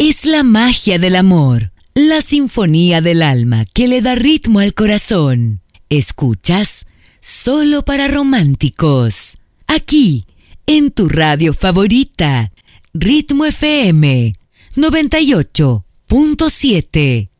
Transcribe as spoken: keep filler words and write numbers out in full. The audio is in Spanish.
es la magia del amor, la sinfonía del alma que le da ritmo al corazón. Escuchas Solo para Románticos, aquí en tu radio favorita, Ritmo F M noventa y ocho punto siete.